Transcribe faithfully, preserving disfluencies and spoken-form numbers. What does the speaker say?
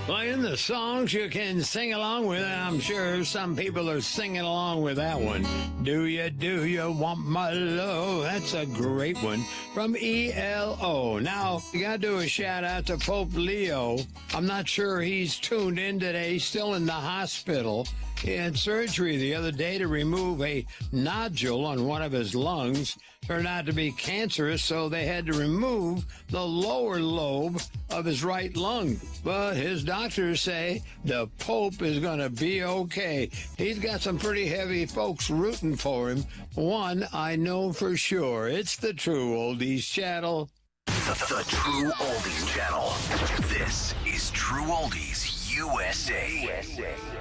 Playing the songs you can sing along with, and I'm sure some people are singing along with that one. Do you, do you want my love? That's a great one from E L O. Now, you gotta do a shout out to Pope Leo. I'm not sure he's tuned in today. He's still in the hospital. He had surgery the other day to remove a nodule on one of his lungs. Turned out to be cancerous, so they had to remove the lower lobe of his right lung. But his doctors say the Pope is going to be okay. He's got some pretty heavy folks rooting for him. One I know for sure. It's the True Oldies Channel. The, the True Oldies Channel. This is True Oldies U S A. U S A.